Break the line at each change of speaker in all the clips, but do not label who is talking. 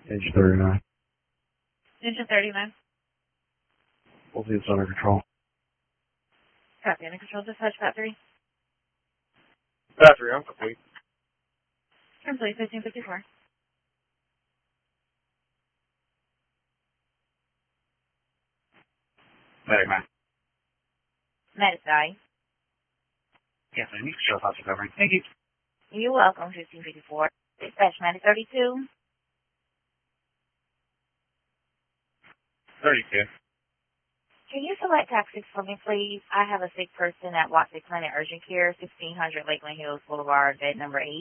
Engine 39.
Engine 39.
Both units under control.
Copy. Under control. Dispatch Pat 3.
Pat 3, I'm complete.
Complete. 1554.
Medic, man.
Medic die.
Yes, I need to show thoughts recovering. Thank you.
You're welcome. 1554. Dispatch Medic 32.
32.
Can you select taxis for me, please? I have a sick person at Watsy Clinic Urgent Care, 1600 Lakeland Hills Boulevard, bed number 8.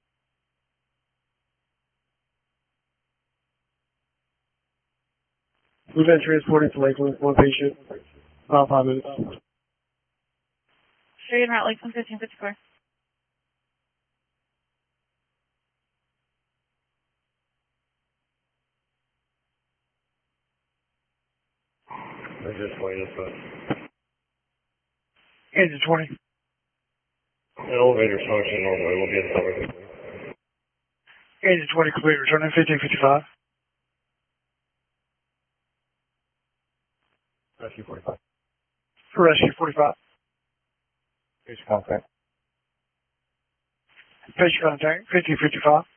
We've been transporting to Lakeland, one patient, about 5 minutes.
Street and Route Lakeland 1554.
Engine 20, that's fine.
Engine 20.
The elevator's functioning all the way. We'll be in the elevator.
Engine 20 complete. Returning 1555.
Rescue 45.
Rescue 45.
Here's your contact.
Patient contact 1555.